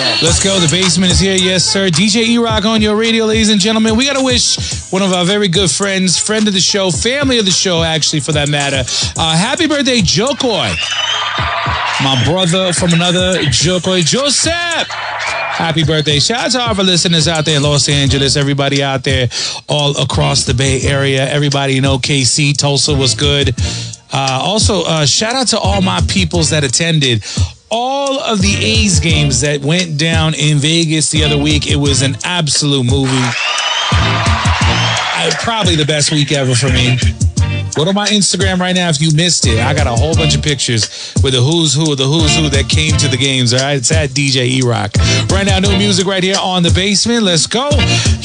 Let's go. The basement is here. Yes, sir. DJ E-Rock on your radio, ladies and gentlemen. We got to wish one of our very good friends, friend of the show, family of the show, actually, for that matter. Happy birthday, Jokoi. My brother from another, Jokoi. Joseph. Happy birthday. Shout out to all of our listeners out there in Los Angeles, everybody out there all across the Bay Area, everybody in OKC, Tulsa was good. Also, shout out to all my peoples that attended all of the A's games that went down in Vegas the other week. It was an absolute movie. Probably the best week ever for me. Go to my Instagram right now if you missed it. I got a whole bunch of pictures with the who's who that came to the games. All right, it's at DJ E-Rock. Right now, new music right here on The Basement. Let's go.